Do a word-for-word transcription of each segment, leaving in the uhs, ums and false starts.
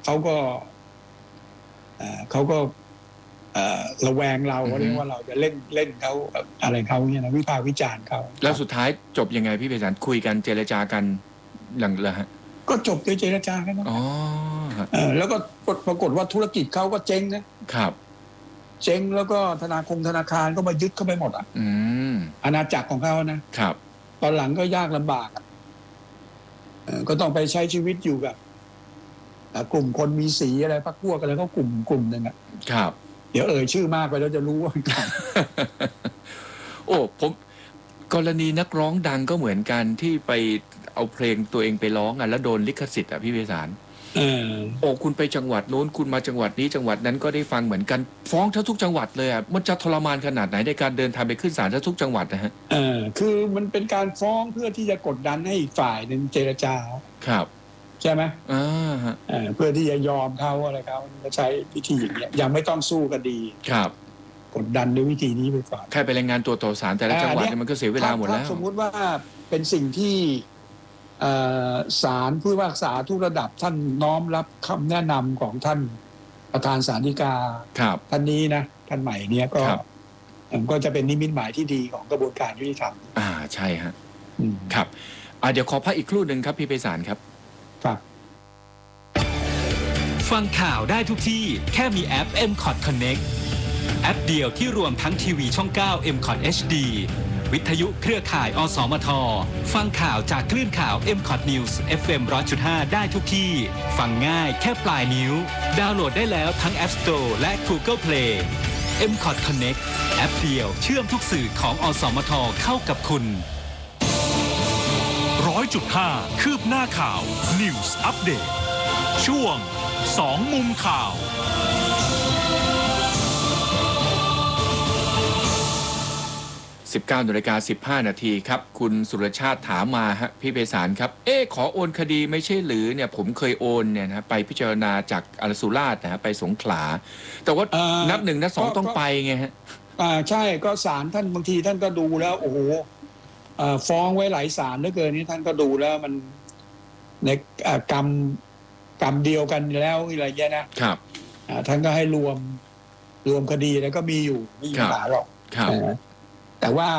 เขาก็เขาก็ระแวงเราเรียกว่าเราจะเล่นเล่นเขาอะไรเขาเนี่ยนะวิพากษ์วิจารณ์เขาแล้วสุดท้ายจบยังไงพี่ไพศาลคุยกันเจรจากันหลังเลยฮะก็จบด้วยเจรจากันนะอ๋อแล้วก็ปรากฏว่าธุรกิจเขาก็เจ๊งนะครับเจ๊งแล้วก็ธนาคารธนาคารก็มายึดเข้าไปหมดอ่ะอาณาจักรของเขานะครับตอนหลังก็ยากลำบากก็ต้องไปใช้ชีวิตอยู่กับกลุ่มคนมีสีอะไรพรรคพวกอะไรก็กลุ่มกลุ่มหนึ่งอ่ะครับเดี๋ยวเอ่ยชื่อมากไปแล้วจะรู้ว่าโอ้ผมกรณีนักร้องดังก็เหมือนกันที่ไปเอาเพลงตัวเองไปร้องอ่ะแล้วโดนลิขสิทธิ์อ่ะพี่ไพศาลโอ้คุณไปจังหวัดโน้นคุณมาจังหวัดนี้จังหวัดนั้นก็ได้ฟังเหมือนกันฟ้องทั้งทุกจังหวัดเลยอ่ะมันจะทรมานขนาดไหนในการเดินทางไปขึ้นศาลทั้งทุกจังหวัดนะฮะเออคือมันเป็นการฟ้องเพื่อที่จะกดดันให้อีกฝ่ายหนึ่งเจรจาครับใช่ไหมอ่าฮะเพื่อที่จะยอมเขาอะไรเขาใช้วิธีอย่างเงี้ยยังไม่ต้องสู้คดีครับกดดันด้วยวิธีนี้ไปก่อนแค่ไปรายงานตัวต่อศาลแต่ละจังหวัดมันก็เสียเวลาหมดแล้วสมมุติว่าเป็นสิ่งที่ศาลผู้พิพากษาทุกระดับท่านน้อมรับคำแนะนำของท่านประธานศาลฎีกาท่านนี้นะท่านใหม่เนี้ยก็ก็จะเป็นนิมิตหมายที่ดีของกระบวนการยุติธรรมอ่าใช่ฮะครับอ่าเดี๋ยวขอพักอีกครู่หนึ่งครับพี่ไพศาลครับครับฟังข่าวได้ทุกที่แค่มีแอป เอ็ม คอท Connect แอปเดียวที่รวมทั้งทีวีช่อง เก้า เอ็ม คอท เอช ดี วิทยุเครือข่ายอสมทฟังข่าวจากคลื่นข่าว เอ็ม คอท News เอฟ เอ็ม หนึ่งร้อยจุดห้า ได้ทุกที่ฟังง่ายแค่ปลายนิ้วดาวน์โหลดได้แล้วทั้ง App Store และ Google Play เอ็ม คอท Connect แอปเดียวเชื่อมทุกสื่อของอสมทเข้ากับคุณร้อยจุดห้าคืบหน้าข่าว News Update ช่วงสองมุมข่าวสิบเก้านาฬิกาสิบห้านาทีครับคุณสุรชาติถามมาฮะพี่ไพศาลครับเอ๊ะขอโอนคดีไม่ใช่หรือเนี่ยผมเคยโอนเนี่ยนะไปพิจารณาจากอสุราษฎร์นะฮะไปสงขลาแต่ว่านับหนึ่งนับสองต้องไปไงฮะอ่าใช่ก็ศาลท่านบางทีท่านก็ดูแล้วโอ้โหฟ้องไว้หลายศาลเหลือเกินนี่ท่านก็ดูแล้วมันในกรรมกรรมเดียวกันแล้วอะไรเงี้ยนะครับท่านก็ให้รวมรวมคดีแล้วก็มีอยู่ไม่มีปัญหาหรอกแต่ว่า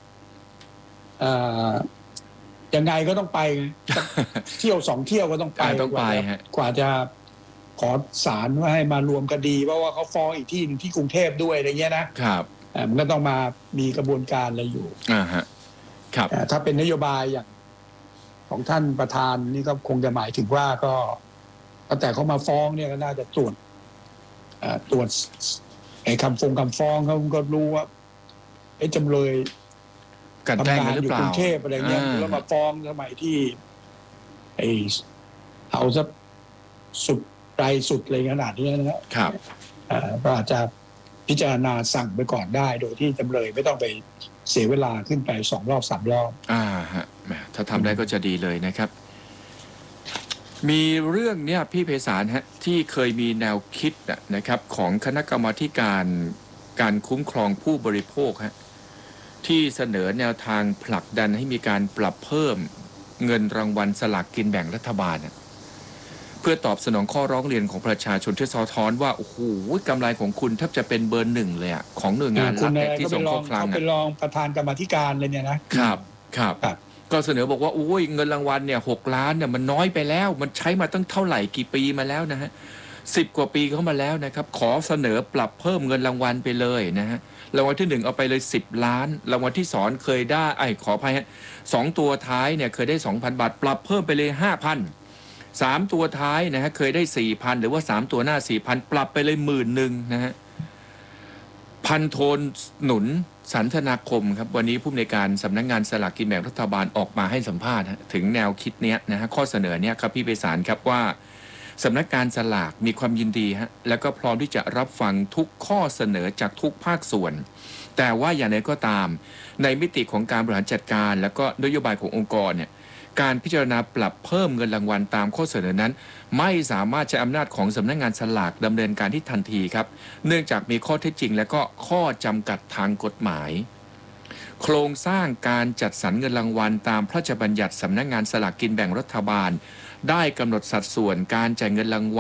ยังไงก็ต้องไปเที่ยวสองเที่ยวก็ต้องไปต้องไปกว่าจะขอศาลว่าให้มารวมคดีเพราะว่าเขาฟ้องอีกที่ที่กรุงเทพด้วยอะไรเงี้ยนะครับมันก็ต้องมามีกระบวนการอะไรอยู่อ่าฮะครับถ้าเป็นนโยบายอย่างของท่านประธานนี่ก็คงจะหมายถึงว่าก็ตั้งแต่เขามาฟ้องเนี่ยก็น่าจะตรวจตรวจไอ้คำฟงคำฟ้องเขาก็รู้ว่าไอ้จำเลยทำงานอยู่กรุงเทพอะไรเงี้ยแล้วมาฟ้องสมัยที่ไอ้เอาซะสุดไกลสุดเลยขนาดนี้นะครับก็อาจจะพิจารณาสั่งไปก่อนได้โดยที่จำเลยไม่ต้องไปเสียเวลาขึ้นไปสองรอบสามรอบอ่าฮะถ้าทำได้ก็จะดีเลยนะครับมีเรื่องเนี้ยพี่ไพศาลฮะที่เคยมีแนวคิดนะครับของคณะกรรมาธิการการคุ้มครองผู้บริโภคฮะที่เสนอแนวทางผลักดันให้มีการปรับเพิ่มเงินรางวัลสลากกินแบ่งรัฐบาลเพื่อตอบสนองข้อร้องเรียนของประชาชนที่สะท้อนว่าโอ้โหกำไรของคุณแทบจะเป็นเบอร์หนึ่งเลยอ่ะของหน่วยงานรัฐที่ส่งข้อคลังเขาเป็นรองประธานกรรมาธิการเลยเนี่ยนะครับครับก็เสนอบอกว่าโอ้ยเงินรางวัลเนี่ยหกล้านเนี่ยมันน้อยไปแล้วมันใช้มาตั้งเท่าไหร่กี่ปีมาแล้วนะฮะสิบกว่าปีเข้ามาแล้วนะครับขอเสนอปรับเพิ่มเงินรางวัลไปเลยนะฮะรางวัลที่หนึ่งเอาไปเลยสิบล้านรางวัลที่สองเคยได้ไอ้ขออภัยฮะสองตัวท้ายเนี่ยเคยได้ สองพัน บาทปรับเพิ่มไปเลย ห้าพัน สามตัวท้ายนะฮะเคยได้ สี่พัน หรือว่าสามตัวหน้า สี่พัน ปรับไปเลยหมื่นหนึ่งนะฮะพันโทนหนุนสันทนาคมครับวันนี้ผู้อำนวยการสำนักงานสลากกินแบ่งรัฐบาลออกมาให้สัมภาษณ์ถึงแนวคิดเนี้ยนะฮะข้อเสนอเนี้ยครับพี่ไพศาลครับว่าสำนักงานสลากมีความยินดีฮะแล้วก็พร้อมที่จะรับฟังทุกข้อเสนอจากทุกภาคส่วนแต่ว่าอย่างไรก็ตามในมิติของการบริหารจัดการแล้วก็นโยบายขององค์กรเนี่ยการพิจารณาปรับเพิ่มเงินรางวัลตามข้อเสนอนั้นไม่สามารถใช้อำนาจของสำนักงานสลากดำเนินการที่ทันทีครับเนื่องจากมีข้อเท็จจริงและก็ข้อจำกัดทางกฎหมายโครงสร้างการจัดสรรเงินรางวัลตามพระราชบัญญัติสำนักงานสลากกินแบ่งรัฐบาลได้กำหนดสัดส่วนการจ่ายเงินรางวัล